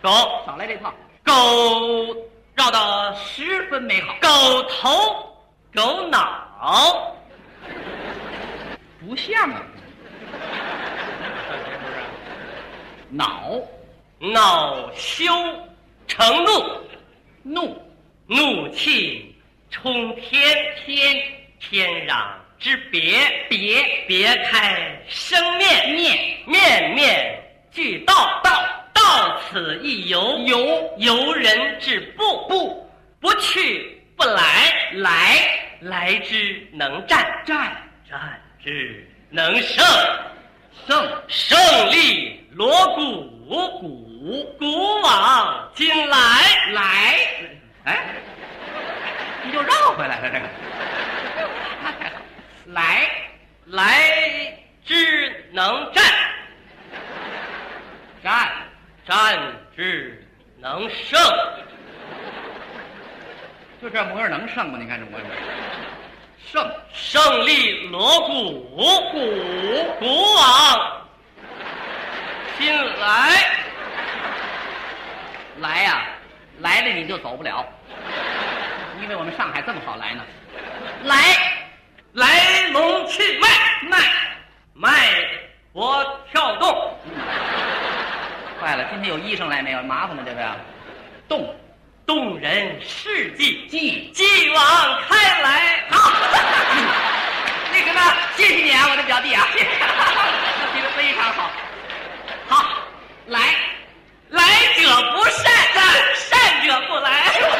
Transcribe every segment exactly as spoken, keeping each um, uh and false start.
狗少来这套， 狗绕得十分美好。 狗头狗脑， 不像啊，恼恼羞成怒， 怒怒气冲天， 天天壤之别， 别别开生面， 面面面俱到， 到到此一游， 游游人之步， 不不去不来， 来来之能战， 战战之能胜， 胜胜利锣鼓， 鼓鼓往今来， 来，哎，你就绕回来了这个，那太好，来来之能战， 战战之能胜， 就这模样能胜吗？你看这模样，胜胜利锣鼓，鼓鼓往今来， 来呀、来了你就走不了，因为我们上海这么好来呢。来来龙去脉， 脉， 脉搏跳动， 坏了，今天有医生来没有？麻烦了这个呀。动动人事迹， 记继往开来， 好，那什么，谢谢你啊，我的表弟啊，谢谢，记得非常好。好，来， 来者不善，善者不来。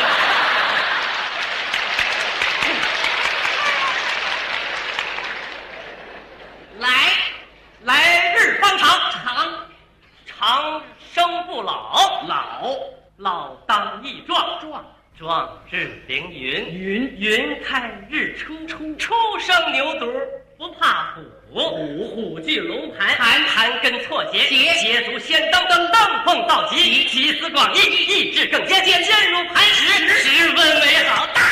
来， 来日方长， 长长生不老， 老老当益壮， 壮壮志凌云， 云云开日出，出初生牛犊不怕虎， 虎虎踞龙盘， 盘盘根错节， 节捷足先登，登登碰到极，集思广益，意志更坚，坚坚如磐石，十分美好。大